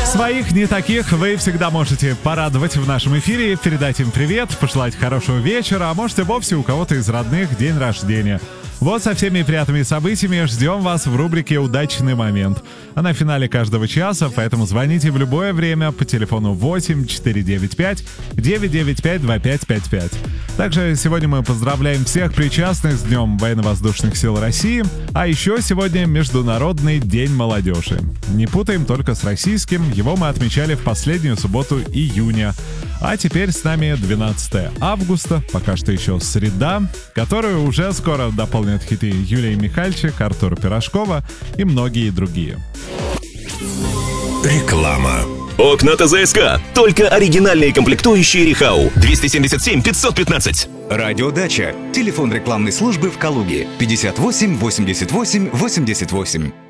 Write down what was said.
Своих, не таких, вы всегда можете порадовать в нашем эфире, передать им привет, пожелать хорошего вечера, а может и вовсе у кого-то из родных день рождения. Вот со всеми приятными событиями ждем вас в рубрике «Удачный момент». Она в финале каждого часа, поэтому звоните в любое время по телефону 8 495 995 2555. Также сегодня мы поздравляем всех причастных с Днем Военно-воздушных сил России, а еще сегодня Международный день молодежи. Не путаем только с российским, его мы отмечали в последнюю субботу июня. А теперь с нами 12 августа, пока что еще среда, которую уже скоро дополнят хиты Юлии Михальчик, Артура Пирожкова и многие другие. Реклама. Окна ТЗСК. Только оригинальные комплектующие Рихау. 277 515. Радиодача. Телефон рекламной службы в Калуге. 58 88 88.